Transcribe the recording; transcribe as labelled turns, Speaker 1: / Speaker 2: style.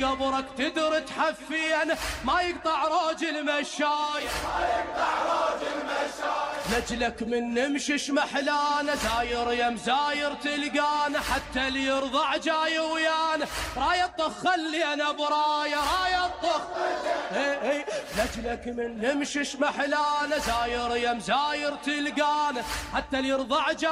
Speaker 1: قبرك تدر تحفين، ما يقطع روج المشاي، نجلك من نمشش محلانه، زاير يا مزاير تلقانه، حتى اللي يرضع جاي ويانا، راية الطخ خلينا برايه، راية الطخ نجلك من نمشش محلانه، زاير يا مزاير تلقانه، حتى اللي يرضع جاي